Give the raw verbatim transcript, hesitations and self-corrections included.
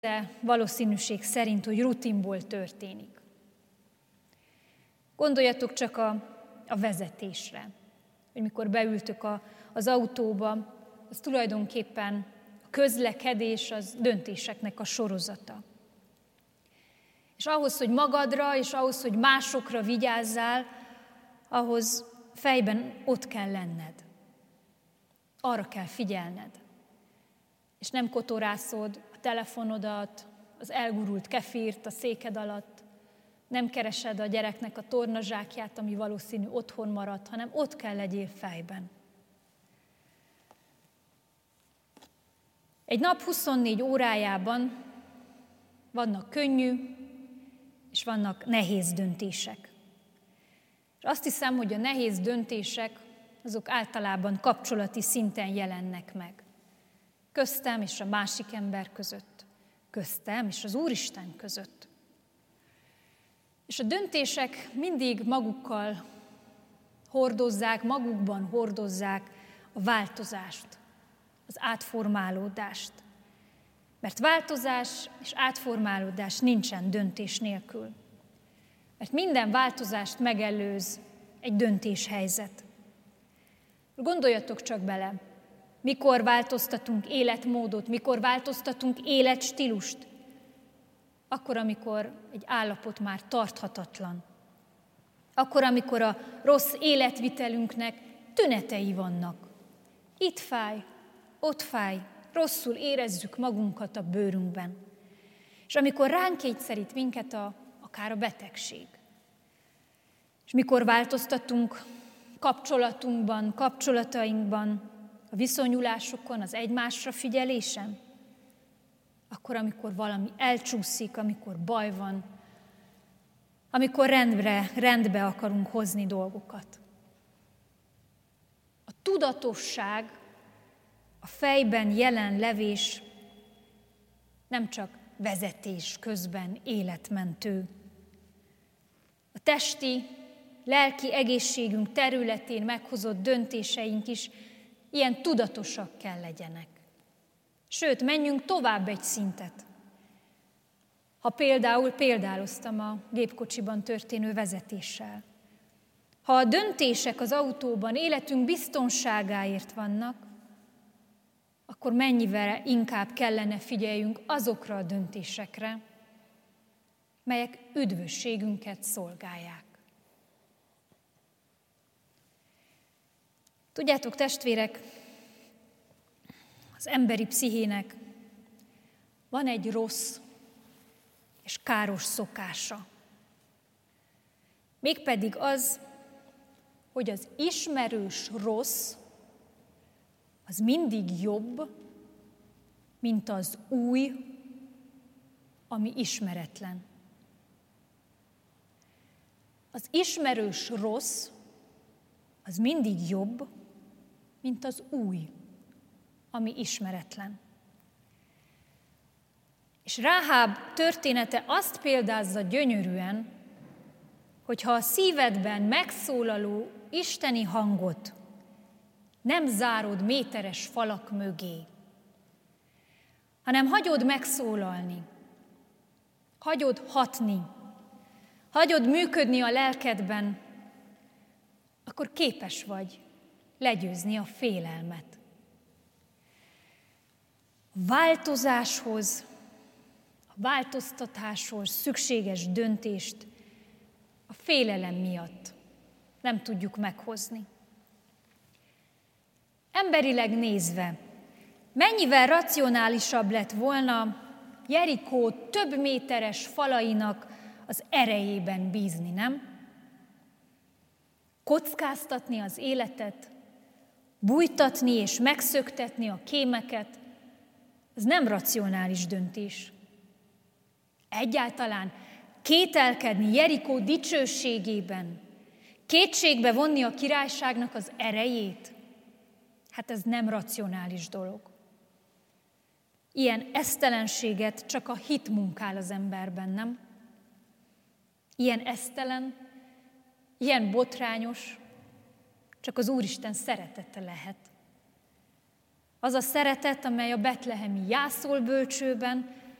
de valószínűség szerint, hogy rutinból történik. Gondoljatok csak a, a vezetésre, hogy mikor beültök a, az autóba, az tulajdonképpen a közlekedés, az döntéseknek a sorozata. És ahhoz, hogy magadra, és ahhoz, hogy másokra vigyázzál, ahhoz fejben ott kell lenned. Arra kell figyelned. És nem kotorászod a telefonodat, az elgurult kefírt a széked alatt, nem keresed a gyereknek a tornazsákját, ami valószínű otthon maradt, hanem ott kell legyél fejben. Egy nap huszonnégy órájában vannak könnyű, és vannak nehéz döntések. És azt hiszem, hogy a nehéz döntések, azok általában kapcsolati szinten jelennek meg. Köztem és a másik ember között. Köztem és az Úristen között. És a döntések mindig magukkal hordozzák, magukban hordozzák a változást, az átformálódást. Mert változás és átformálódás nincsen döntés nélkül. Mert minden változást megelőz egy döntéshelyzet. Gondoljatok csak bele, mikor változtatunk életmódot, mikor változtatunk életstílust, akkor, amikor egy állapot már tarthatatlan. Akkor, amikor a rossz életvitelünknek tünetei vannak. Itt fáj, ott fáj, rosszul érezzük magunkat a bőrünkben. És amikor ránk kényszerít minket a, akár a betegség. És mikor változtatunk kapcsolatunkban, kapcsolatainkban, a viszonyulásokon, az egymásra figyelésen, akkor, amikor valami elcsúszik, amikor baj van, amikor rendre, rendbe akarunk hozni dolgokat. A tudatosság, a fejben jelen levés nem csak vezetés közben életmentő. A testi, lelki egészségünk területén meghozott döntéseink is ilyen tudatosak kell legyenek. Sőt, menjünk tovább egy szintet. Ha például példáloztam a gépkocsiban történő vezetéssel. Ha a döntések az autóban életünk biztonságáért vannak, akkor mennyivel inkább kellene figyeljünk azokra a döntésekre, melyek üdvösségünket szolgálják. Tudjátok, testvérek, az emberi pszichének van egy rossz és káros szokása. Mégpedig az, hogy az ismerős rossz az mindig jobb, mint az új, ami ismeretlen. Az ismerős rossz az mindig jobb, mint az új, ami ismeretlen. És Ráháb története azt példázza gyönyörűen, hogyha a szívedben megszólaló isteni hangot nem zárod méteres falak mögé, hanem hagyod megszólalni, hagyod hatni, hagyod működni a lelkedben, akkor képes vagy legyőzni a félelmet. A változáshoz, a változtatáshoz szükséges döntést a félelem miatt nem tudjuk meghozni. Emberileg nézve, mennyivel racionálisabb lett volna Jerikó több méteres falainak az erejében bízni, nem? Kockáztatni az életet, bújtatni és megszöktetni a kémeket, ez nem racionális döntés. Egyáltalán kételkedni Jerikó dicsőségében, kétségbe vonni a királyságnak az erejét, hát ez nem racionális dolog. Ilyen esztelenséget csak a hit munkál az emberben, nem? Ilyen esztelen, ilyen botrányos, csak az Úristen szeretete lehet. Az a szeretet, amely a betlehemi jászolbölcsőben,